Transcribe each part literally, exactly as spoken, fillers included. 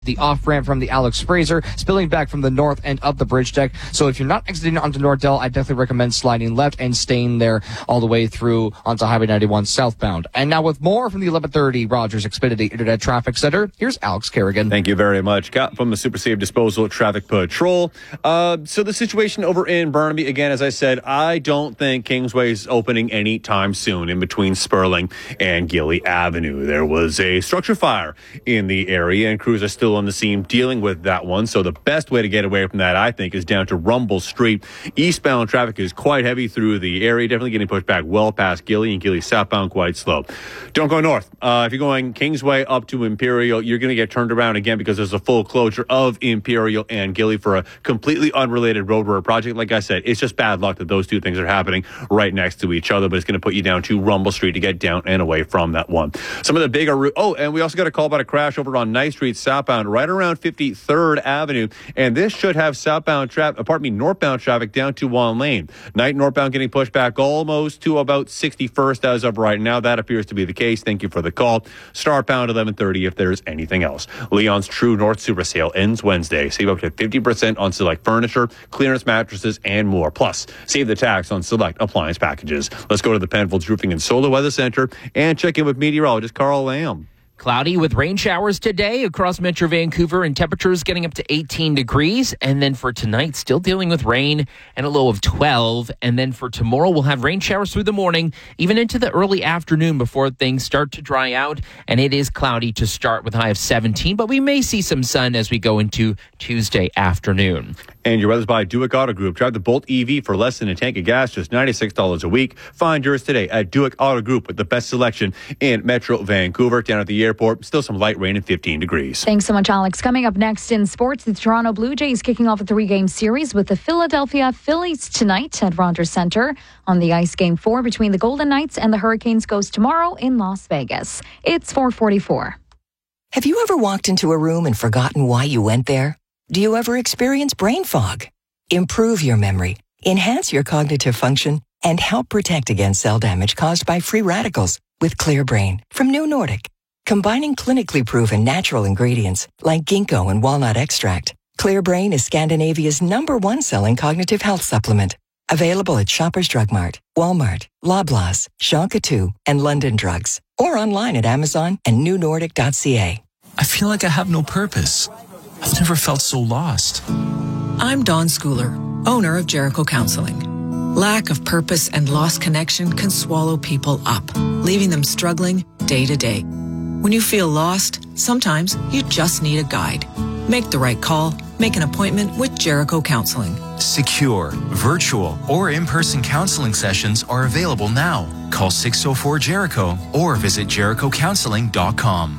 the off-ramp from the Alex Fraser, spilling back from the north end of the bridge deck. So if you're not exiting onto Nordell, I definitely recommend sliding left and staying there all the way through onto Highway ninety-one southbound. And now with more from the eleven thirty Rogers Xfinity Internet Traffic Center, here's Alex Kerrigan. Thank you very much. Got from the Super Safe Disposal Traffic Patrol. Uh, so the situation over in Burnaby, again, as I said, I don't think Kingsway is opening anytime soon in between Sperling and Gilly Avenue. There was a structure fire in the area, and crews are still on the scene dealing with that one. So the best way to get away from that, I think, is down to Rumble Street. Eastbound traffic is quite heavy through the area, definitely getting pushed back well past Gilly, and Gilly southbound quite slow. Don't go north. Uh, if you're going Kingsway up to Imperial, you're going to get turned around again because there's a full closure of Imperial and Gilly for a completely unrelated road work project. Like I said, it's just bad luck that those two things are happening right next to each other, but it's going to put you down to Rumble Street to get down and away from that one. Some of the bigger route. Oh, and we also got a call about a crash over on Ninth Street southbound right around fifty-third Avenue, and this should have southbound traffic, pardon me, northbound traffic down to One Lane. Night northbound getting pushed back almost to about sixty-first as of right now. That appears to be the case. Thank you for the call. Starbound eleven thirty if there's anything else. Leon's True North Super Sale ends Wednesday. Save up to fifty percent on select furniture, clearance mattresses, and more. Plus, save the tax on select appliance packages. Let's go to the Penfolds Roofing and Solar Weather Center and check in with meteorologist Carl Lamb. Cloudy with rain showers today across Metro Vancouver, and temperatures getting up to eighteen degrees. And then for tonight, still dealing with rain and a low of twelve. And then for tomorrow, we'll have rain showers through the morning, even into the early afternoon before things start to dry out. And it is cloudy to start with a high of seventeen, but we may see some sun as we go into Tuesday afternoon. And your weather's by Duick Auto Group. Drive the Bolt E V for less than a tank of gas, just ninety-six dollars a week. Find yours today at Duick Auto Group with the best selection in Metro Vancouver. Down at the airport, still some light rain and fifteen degrees. Thanks so much, Alex. Coming up next in sports, the Toronto Blue Jays kicking off a three-game series with the Philadelphia Phillies tonight at Rogers Center. On the ice, game four between the Golden Knights and the Hurricanes goes tomorrow in Las Vegas. It's four forty-four. Have you ever walked into a room and forgotten why you went there? Do you ever experience brain fog? Improve your memory, enhance your cognitive function, and help protect against cell damage caused by free radicals with Clear Brain from New Nordic. Combining clinically proven natural ingredients like ginkgo and walnut extract, Clear Brain is Scandinavia's number one selling cognitive health supplement. Available at Shoppers Drug Mart, Walmart, Loblaws, Shonka two, and London Drugs, or online at Amazon and new nordic dot c a. I feel like I have no purpose. I've never felt so lost. I'm Dawn Schooler, owner of Jericho Counseling. Lack of purpose and lost connection can swallow people up, leaving them struggling day to day. When you feel lost, sometimes you just need a guide. Make the right call. Make an appointment with Jericho Counseling. Secure, virtual, or in-person counseling sessions are available now. Call six oh four Jericho or visit jericho counseling dot com.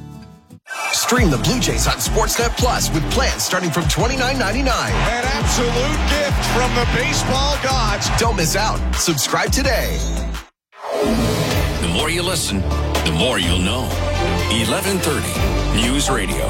Stream the Blue Jays on Sportsnet Plus with plans starting from twenty-nine ninety-nine. An absolute gift from the baseball gods. Don't miss out. Subscribe today. The more you listen, the more you'll know. eleven thirty News Radio.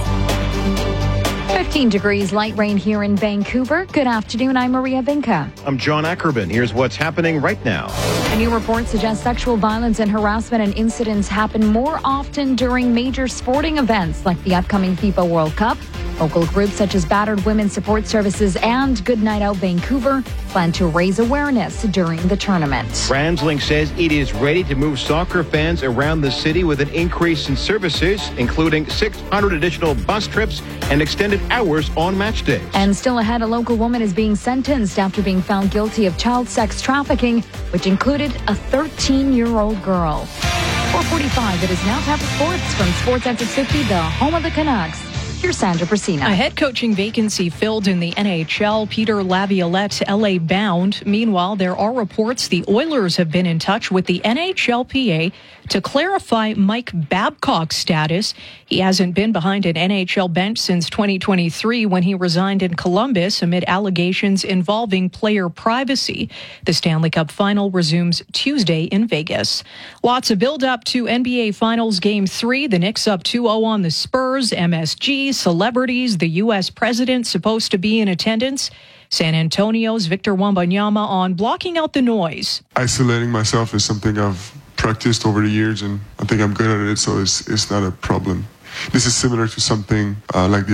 fifteen degrees, light rain here in Vancouver. Good afternoon, I'm Maria Vinca. I'm John Ackerman. Here's what's happening right now. A new report suggests sexual violence and harassment and incidents happen more often during major sporting events like the upcoming FIFA World Cup. Local groups such as Battered Women's Support Services and Good Night Out Vancouver plan to raise awareness during the tournament. TransLink says it is ready to move soccer fans around the city with an increase in services, including six hundred additional bus trips and extended hours on match days. And still ahead, a local woman is being sentenced after being found guilty of child sex trafficking, which included a thirteen-year-old girl. four forty-five, it is now time for sports from Sports at six fifty, the home of the Canucks. Here's Sandra Brasina. A head coaching vacancy filled in the N H L. Peter Laviolette, L A bound. Meanwhile, there are reports the Oilers have been in touch with the N H L P A to clarify Mike Babcock's status. He hasn't been behind an N H L bench since twenty twenty-three when he resigned in Columbus amid allegations involving player privacy. The Stanley Cup final resumes Tuesday in Vegas. Lots of build-up to N B A Finals Game three. The Knicks up two oh on the Spurs. M S G, celebrities, the U S president supposed to be in attendance. San Antonio's Victor Wembanyama on blocking out the noise. Isolating myself is something I've practiced over the years, and I think I'm good at it, so it's it's not a problem. this is similar to something uh, like the